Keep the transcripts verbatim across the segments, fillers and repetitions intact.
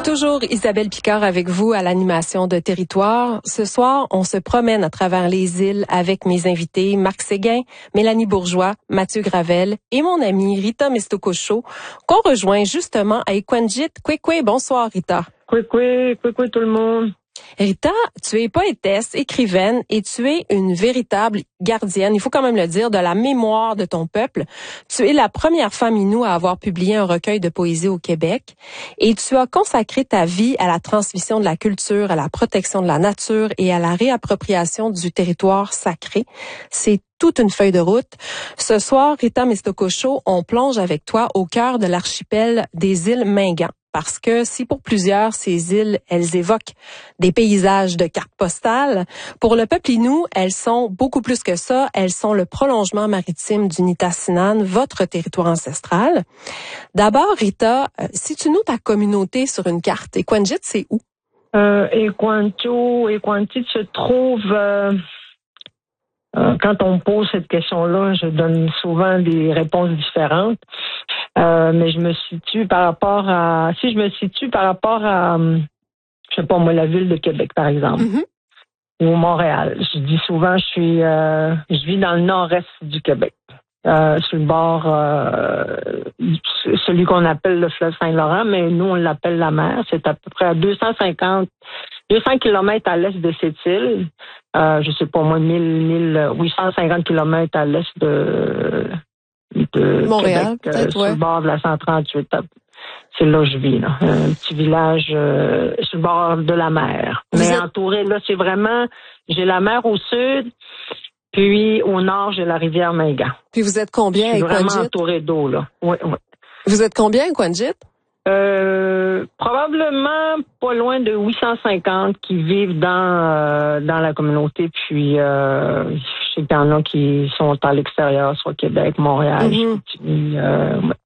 Toujours Isabelle Picard avec vous à l'animation de Territoire. Ce soir, on se promène à travers les îles avec mes invités Marc Séguin, Mélanie Bourgeois, Mathieu Gravel et mon amie Rita Meztococho, qu'on rejoint justement à Equanjit. Kwekwe, bonsoir Rita. Kwekwe, kwekwe tout le monde. Rita, tu es poétesse, écrivaine et tu es une véritable gardienne, il faut quand même le dire, de la mémoire de ton peuple. Tu es la première femme Innu à avoir publié un recueil de poésie au Québec et tu as consacré ta vie à la transmission de la culture, à la protection de la nature et à la réappropriation du territoire sacré. C'est toute une feuille de route. Ce soir, Rita Meztococho, on plonge avec toi au cœur de l'archipel des îles Mingan. Parce que si pour plusieurs, ces îles, elles évoquent des paysages de cartes postales, pour le peuple Innu, elles sont beaucoup plus que ça. Elles sont le prolongement maritime du Nitassinan, votre territoire ancestral. D'abord, Rita, si tu nous ta communauté sur une carte, Equanjit, c'est où? Euh, Equanto, Equantit se trouve... Euh, euh, quand on me pose cette question-là, je donne souvent des réponses différentes. Euh, mais je me situe par rapport à... Si je me situe par rapport à, je sais pas moi, la ville de Québec, par exemple, mm-hmm. ou Montréal. Je dis souvent, je suis, euh, je vis dans le nord-est du Québec, euh, sur le bord, euh, celui qu'on appelle le fleuve Saint-Laurent, mais nous, on l'appelle la mer. C'est à peu près à deux cent cinquante, deux cents kilomètres à l'est de cette île. Euh, je sais pas moi, mille, huit cent cinquante kilomètres à l'est de... de Montréal, Québec, euh, sur ouais. le bord de la cent trente-huit. C'est là que je vis, là. Un petit village euh, sur le bord de la mer. Vous Mais êtes... entouré, là, c'est vraiment... J'ai la mer au sud, puis au nord, j'ai la rivière Mingan. Puis vous êtes combien à Equanjit? Je suis vraiment entouré d'eau, là. Oui, oui. Vous êtes combien à Equanjit? Euh, probablement pas loin de huit cent cinquante qui vivent dans euh, dans la communauté, puis euh, je sais qu'il y en a qui sont à l'extérieur, soit Québec, Montréal, mm-hmm. puis, euh, ouais.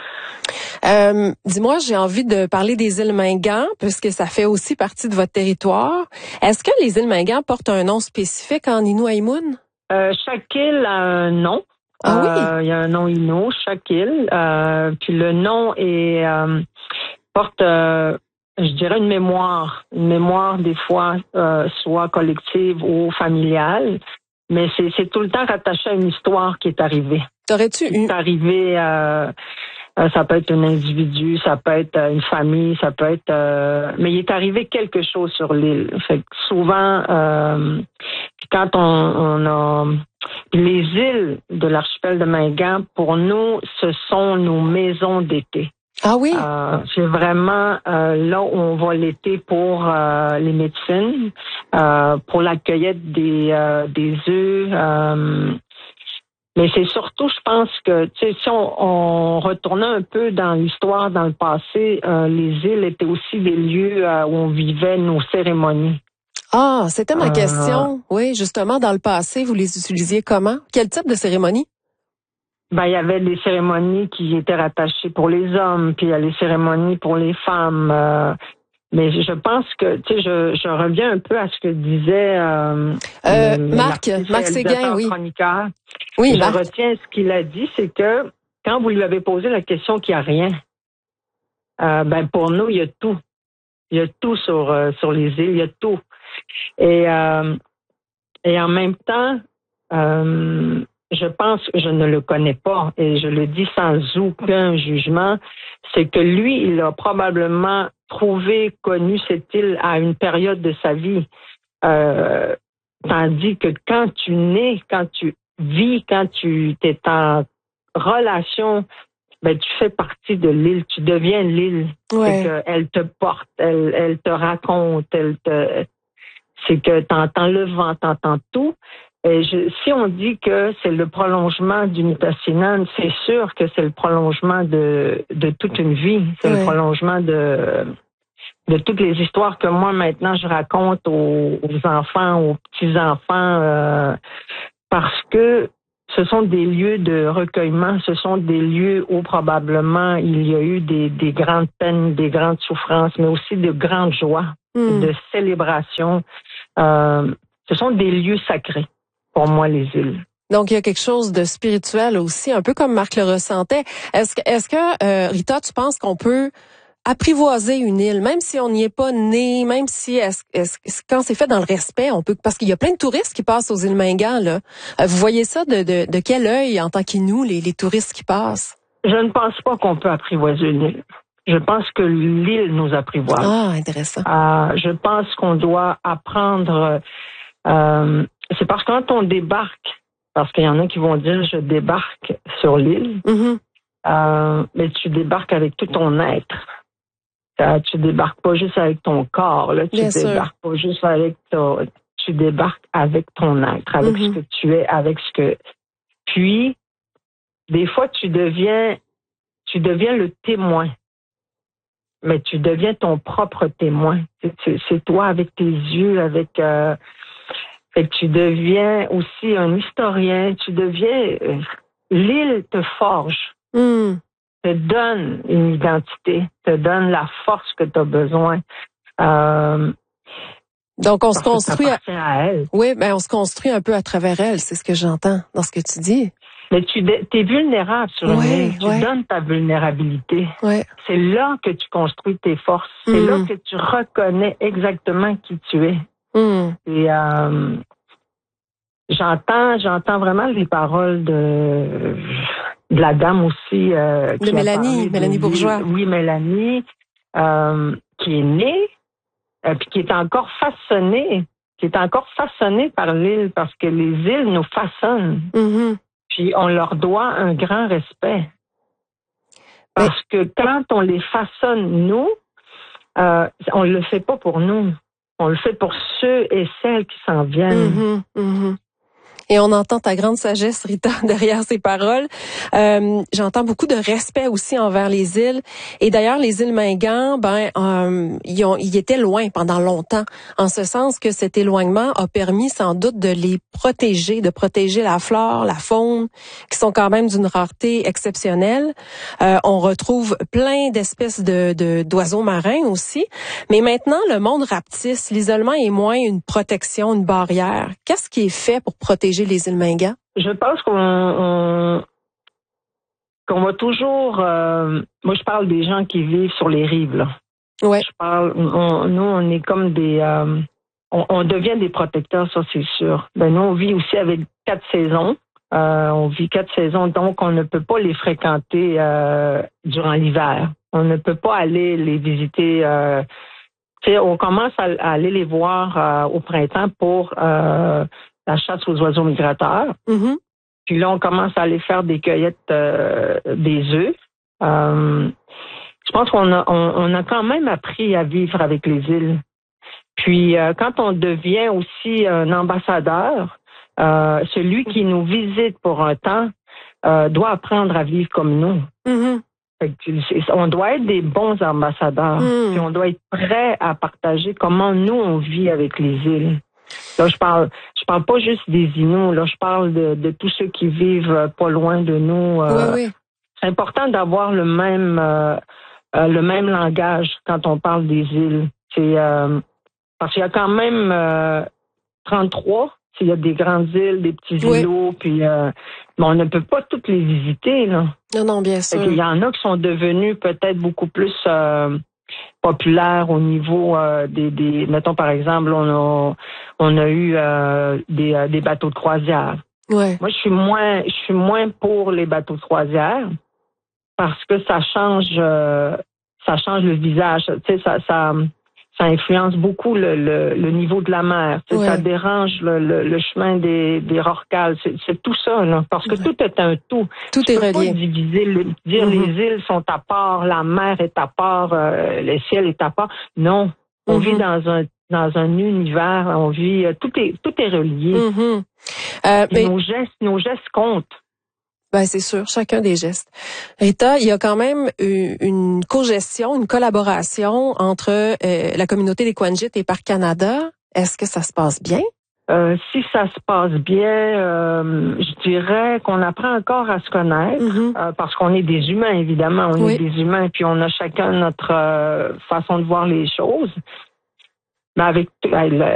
Euh, dis-moi, j'ai envie de parler des îles Mingan, puisque ça fait aussi partie de votre territoire. Est-ce que les îles Mingan portent un nom spécifique en Innu-Aïmoun? Euh, chaque île a un nom. Ah oui? Euh, il y a un nom Innu, chaque île. Euh, puis le nom est euh, porte, euh, je dirais, une mémoire. Une mémoire, des fois, euh, soit collective ou familiale. Mais c'est, c'est tout le temps rattaché à une histoire qui est arrivée. T'aurais-tu une... C'est arrivé... Euh, ça peut être un individu, ça peut être une famille, ça peut être... Euh, mais il est arrivé quelque chose sur l'île. Fait que souvent, euh, quand on, on a... Les îles de l'archipel de Mingan, pour nous, ce sont nos maisons d'été. Ah oui? Euh, c'est vraiment euh, là où on va l'été pour euh, les médecines, euh, pour la cueillette des, euh, des œufs. Euh, mais c'est surtout, je pense que, tu sais, si on, on retournait un peu dans l'histoire, dans le passé, euh, les îles étaient aussi des lieux euh, où on vivait nos cérémonies. Ah, c'était ma euh, question. Oui, justement, dans le passé, vous les utilisiez comment? Quel type de cérémonie? Ben, il y avait des cérémonies qui étaient rattachées pour les hommes, puis il y a les cérémonies pour les femmes. Euh, mais je pense que, tu sais, je, je reviens un peu à ce que disait euh, euh, Marc, Marc Séguin, oui. Chroniqueur. Oui, je Marc. retiens ce qu'il a dit, c'est que quand vous lui avez posé la question qu'il n'y a rien, euh, ben pour nous, il y a tout. Il y a tout sur euh, sur les îles, il y a tout. Et euh, et en même temps, euh, je pense que je ne le connais pas et je le dis sans aucun jugement, c'est que lui, il a probablement trouvé, connu cette île à une période de sa vie. Euh, tandis que quand tu nais, quand tu vis, quand tu es en relation, ben tu fais partie de l'île, tu deviens l'île. Ouais. C'est que elle te porte, elle, elle te raconte, elle te... C'est que t'entends le vent, t'entends tout. Et je, si on dit que c'est le prolongement du Nitassinan, c'est sûr que c'est le prolongement de, de toute une vie. C'est ouais. le prolongement de, de toutes les histoires que moi, maintenant, je raconte aux, aux enfants, aux petits-enfants, euh, parce que ce sont des lieux de recueillement, ce sont des lieux où probablement il y a eu des, des grandes peines, des grandes souffrances, mais aussi de grandes joies, mm. de célébrations. Euh, ce sont des lieux sacrés, pour moi, les îles. Donc, il y a quelque chose de spirituel aussi, un peu comme Marc le ressentait. Est-ce que, est-ce que euh, Rita, tu penses qu'on peut apprivoiser une île, même si on n'y est pas né, même si est-ce, est-ce, quand c'est fait dans le respect, on peut, parce qu'il y a plein de touristes qui passent aux îles Mingan, là. Vous voyez ça de, de, de quel œil en tant qu'Inuit, les, les touristes qui passent? Je ne pense pas qu'on peut apprivoiser une île. Je pense que l'île nous apprivoise. Ah, intéressant. Euh, je pense qu'on doit apprendre. Euh, c'est parce que quand on débarque, parce qu'il y en a qui vont dire je débarque sur l'île, Mm-hmm. euh, mais tu débarques avec tout ton être. Euh, tu débarques pas juste avec ton corps, là. Tu Bien débarques sûr. pas juste avec ton. Tu débarques avec ton être, avec Mm-hmm. ce que tu es, avec ce que. Puis, des fois, tu deviens, tu deviens le témoin. Mais tu deviens ton propre témoin. C'est, c'est toi avec tes yeux, avec. Euh, fait que tu deviens aussi un historien. Tu deviens. Euh, l'île te forge, Mm. te donne une identité, te donne la force que tu as besoin. Euh, Donc, on se parce que construit. ça À... appartient à elle. Oui, ben, on se construit un peu à travers elle. C'est ce que j'entends dans ce que tu dis. Mais tu es vulnérable sur une Ouais, île. Tu ouais. donnes ta vulnérabilité. Ouais. C'est là que tu construis tes forces. C'est Mm. là que tu reconnais exactement qui tu es. Mm. Et euh, j'entends, j'entends vraiment les paroles de, de la dame aussi. Euh, De qui a Mélanie, parlé Mélanie de- Bourgeois. Oui, Mélanie, euh, qui est née, euh, puis qui est encore façonnée, qui est encore façonnée par l'île, parce que les îles nous façonnent. Mm-hmm. Puis on leur doit un grand respect. Parce que quand on les façonne, nous, euh, on ne le fait pas pour nous. On le fait pour ceux et celles qui s'en viennent. Mm-hmm. Mm-hmm. Et on entend ta grande sagesse, Rita, derrière ces paroles. Euh, j'entends beaucoup de respect aussi envers les îles. Et d'ailleurs, les îles Mingan, ben, euh, ils, ont, ils étaient loin pendant longtemps. En ce sens que cet éloignement a permis sans doute de les protéger, de protéger la flore, la faune, qui sont quand même d'une rareté exceptionnelle. Euh, on retrouve plein d'espèces de, de, d'oiseaux marins aussi. Mais maintenant, le monde rapetisse. L'isolement est moins une protection, une barrière. Qu'est-ce qui est fait pour protéger les îles Mingan? Je pense qu'on on, qu'on va toujours... Euh, moi, je parle des gens qui vivent sur les rives, là. Ouais. Je parle... On, nous, on est comme des... Euh, on, on devient des protecteurs, ça, c'est sûr. Ben, nous, on vit aussi avec quatre saisons. Euh, on vit quatre saisons, donc on ne peut pas les fréquenter euh, durant l'hiver. On ne peut pas aller les visiter... Euh, tu sais, on commence à, à aller les voir euh, au printemps pour... Euh, la chasse aux oiseaux migrateurs. Mm-hmm. Puis là, on commence à aller faire des cueillettes euh, des œufs. Euh, je pense qu'on a, on, on a quand même appris à vivre avec les îles. Puis, euh, quand on devient aussi un ambassadeur, euh, celui qui nous visite pour un temps euh, doit apprendre à vivre comme nous. Mm-hmm. Fait que, on doit être des bons ambassadeurs. Mm. Puis on doit être prêt à partager comment nous, on vit avec les îles. Là, je parle, je parle pas juste des Inuits, là, je parle de, de tous ceux qui vivent pas loin de nous. Euh, oui, oui. C'est important d'avoir le même, euh, euh, le même langage quand on parle des îles. C'est euh, parce qu'il y a quand même euh, trente-trois. Il y a des grandes îles, des petits Oui. îlots, puis euh, mais on ne peut pas toutes les visiter, là. Non, non, bien sûr. Il y en a qui sont devenus peut-être beaucoup plus euh, populaires au niveau euh, des, des, mettons par exemple, on a, on a eu euh, des, euh, des bateaux de croisière. Ouais. Moi, je suis moins, je suis moins pour les bateaux de croisière parce que ça change, euh, ça change le visage. Tu sais, ça, ça, ça influence beaucoup le, le, le niveau de la mer. Tu sais, Ouais. Ça dérange le, le, le chemin des, des rorquals. C'est, c'est tout ça, là, parce que Ouais. tout est un tout. Tout Tu est peux pas relié. diviser, le, dire Mm-hmm. les îles sont à part, la mer est à part, euh, le ciel est à part. Non, on Mm-hmm. vit dans un dans un univers, on vit, euh, tout est tout est relié. Mm-hmm. Euh, Puis mais, nos gestes, nos gestes comptent. ben, c'est sûr, chacun des gestes. Rita, il y a quand même une, une co-gestion, une collaboration entre euh, la communauté des Quanjit et Parc Canada. Est-ce que ça se passe bien? Euh, si ça se passe bien, euh, je dirais qu'on apprend encore à se connaître, Mm-hmm. euh, parce qu'on est des humains, évidemment. On Oui. est des humains, puis on a chacun notre euh, façon de voir les choses. Mais avec